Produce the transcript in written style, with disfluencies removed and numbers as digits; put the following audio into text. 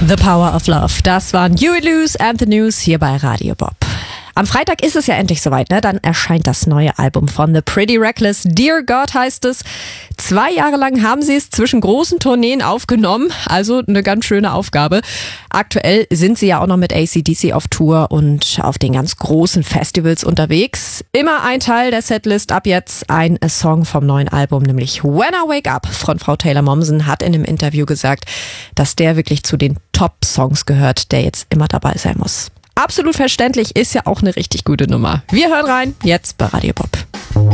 The Power of Love. Das waren Huey Lewis and the News hier bei Radio Bob. Am Freitag ist es ja endlich soweit, ne? Dann erscheint das neue Album von The Pretty Reckless. Dear God heißt es. 2 Jahre lang haben sie es zwischen großen Tourneen aufgenommen. Also eine ganz schöne Aufgabe. Aktuell sind sie ja auch noch mit AC/DC auf Tour und auf den ganz großen Festivals unterwegs. Immer ein Teil der Setlist. Ab jetzt ein Song vom neuen Album, nämlich When I Wake Up. Frontfrau Taylor Momsen hat in einem Interview gesagt, dass der wirklich zu den Top-Songs gehört, der jetzt immer dabei sein muss. Absolut verständlich, ist ja auch eine richtig gute Nummer. Wir hören rein, jetzt bei Radio Bob.